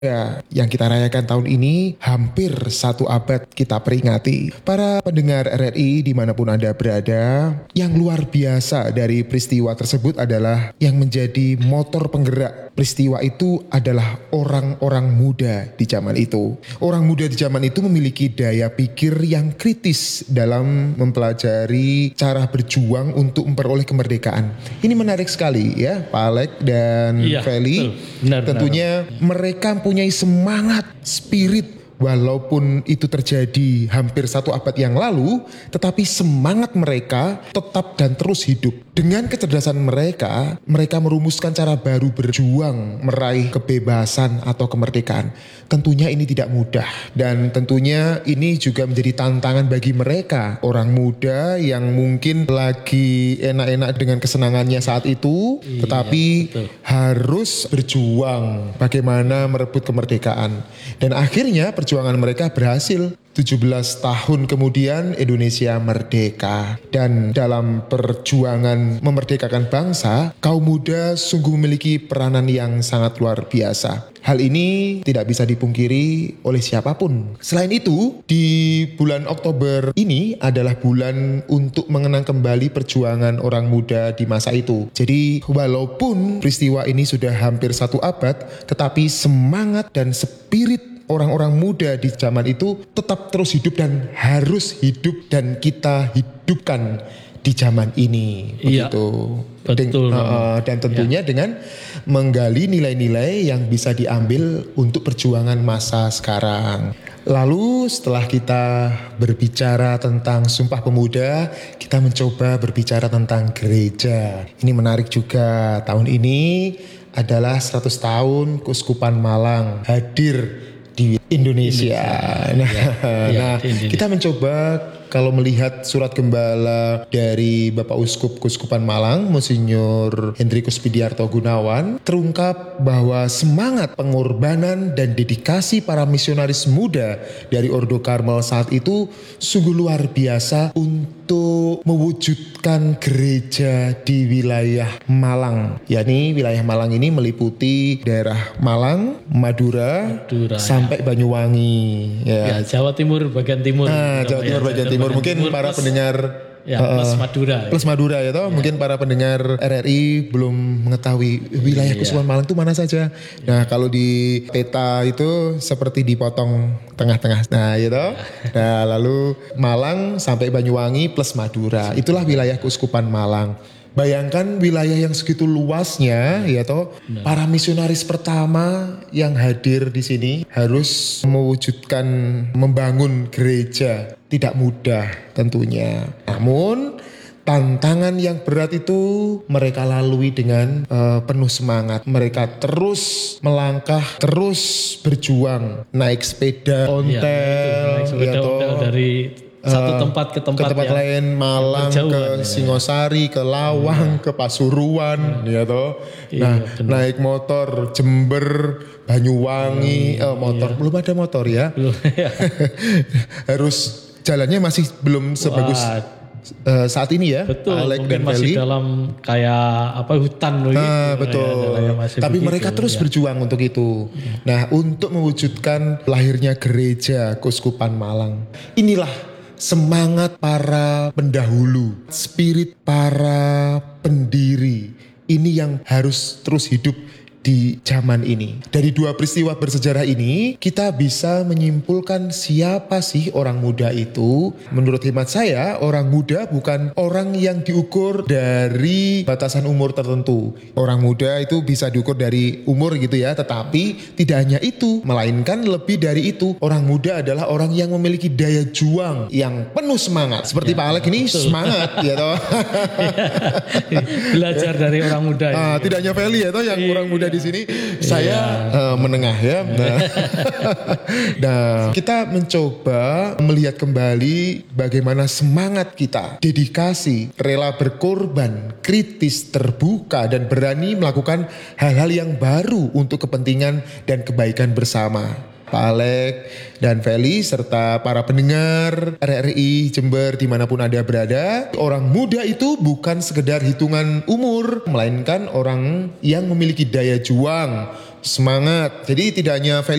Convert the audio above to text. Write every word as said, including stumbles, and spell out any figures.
Ya, yang kita rayakan tahun ini hampir satu abad kita peringati. Para pendengar R R I dimanapun Anda berada, yang luar biasa dari peristiwa tersebut adalah yang menjadi motor penggerak peristiwa itu adalah orang-orang muda di zaman itu. Orang muda di zaman itu memiliki daya pikir yang kritis dalam mempelajari cara berjuang untuk memperoleh kemerdekaan. Ini menarik sekali ya, Pak Alek dan Iya, Feli. benar, Tentunya benar. mereka mempunyai semangat, spirit, walaupun itu terjadi hampir satu abad yang lalu, tetapi semangat mereka tetap dan terus hidup. Dengan kecerdasan mereka, mereka merumuskan cara baru berjuang, meraih kebebasan atau kemerdekaan. Tentunya ini tidak mudah, dan tentunya ini juga menjadi tantangan bagi mereka, orang muda yang mungkin lagi enak-enak dengan kesenangannya saat itu, Iya, tetapi betul. harus berjuang bagaimana merebut kemerdekaan. Dan akhirnya perjuangan mereka berhasil. tujuh belas tahun kemudian Indonesia merdeka. Dan dalam perjuangan memerdekakan bangsa, kaum muda sungguh memiliki peranan yang sangat luar biasa. Hal ini tidak bisa dipungkiri oleh siapapun. Selain itu, di bulan Oktober ini adalah bulan untuk mengenang kembali perjuangan orang muda di masa itu. Jadi walaupun peristiwa ini sudah hampir satu abad, tetapi semangat dan spirit orang-orang muda di zaman itu tetap terus hidup dan harus hidup dan kita hidupkan di zaman ini. Iya, Begitu. betul. Den- uh, dan tentunya ya. Dengan menggali nilai-nilai yang bisa diambil untuk perjuangan masa sekarang. Lalu setelah kita berbicara tentang Sumpah Pemuda, kita mencoba berbicara tentang gereja. Ini menarik juga. Tahun ini adalah seratus tahun Keuskupan Malang hadir di Indonesia. Indonesia. Nah, Ya, ya, nah di Indonesia. kita mencoba kalau melihat surat gembala dari Bapak Uskup Keuskupan Malang, Monsinyur Hendrikus Pidiarto Gunawan, terungkap bahwa semangat pengorbanan dan dedikasi para misionaris muda dari Ordo Karmel saat itu sungguh luar biasa untuk mewujudkan gereja di wilayah Malang. Yakni wilayah Malang ini meliputi daerah Malang, Madura, Madura, sampai Banyuwangi. Ya, Ya, Jawa Timur bagian timur. Nah, Jawa Timur Ya, bagian timur. Mungkin para plus- pendengar ya, uh, plus Madura. Ya. plus Madura ya toh. Mungkin para pendengar R R I belum mengetahui wilayah Iya. Keuskupan Malang itu mana saja. Nah, kalau di peta itu seperti dipotong tengah-tengah. Nah, ya toh. Nah, lalu Malang sampai Banyuwangi plus Madura. Itulah wilayah Keuskupan Malang. Bayangkan wilayah yang segitu luasnya, ya toh, para misionaris pertama yang hadir di sini harus mewujudkan membangun gereja. Tidak mudah tentunya. Namun tantangan yang berat itu mereka lalui dengan uh, penuh semangat. Mereka terus melangkah, terus berjuang, naik sepeda ontel, Ya, naik sepeda ya toh. ontel dari satu tempat ke tempat, ke tempat yang lain, Malang, ke berjauhan, ya. Singosari, ke Lawang, ke Pasuruan, ya toh. Iya, Nah, benar. naik motor Jember, Banyuwangi, eh, motor belum ada motor ya. Belum, ya. Harus jalannya masih belum sebagus Wah, eh, saat ini ya, betul, Alek mungkin dan masih Feli. dalam kayak apa hutan begitu. Ah, betul. Ya, jalannya masih Tapi begitu, mereka terus ya. berjuang untuk itu. Nah, untuk mewujudkan lahirnya gereja Keuskupan Malang. Inilah semangat para pendahulu, spirit para pendiri. Ini yang harus terus hidup di zaman ini. Dari dua peristiwa bersejarah ini, kita bisa menyimpulkan siapa sih orang muda itu. Menurut hemat saya, orang muda bukan orang yang diukur dari batasan umur tertentu. Orang muda itu bisa diukur dari umur gitu ya, tetapi tidak hanya itu, melainkan lebih dari itu. Orang muda adalah orang yang memiliki daya juang yang penuh semangat. Seperti Ya, Pak Alek ini betul. semangat ya toh. Belajar dari orang muda. Ah, ini. tidak hanya Feli ya toh yang Iya. orang muda di sini, saya eh, menengah ya. Nah, nah, kita mencoba melihat kembali bagaimana semangat kita, dedikasi, rela berkorban, kritis, terbuka dan berani melakukan hal-hal yang baru untuk kepentingan dan kebaikan bersama. Pak Alek dan Feli serta para pendengar R R I Jember dimanapun Anda berada. Orang muda itu bukan sekedar hitungan umur, melainkan orang yang memiliki daya juang, semangat. Jadi tidak hanya value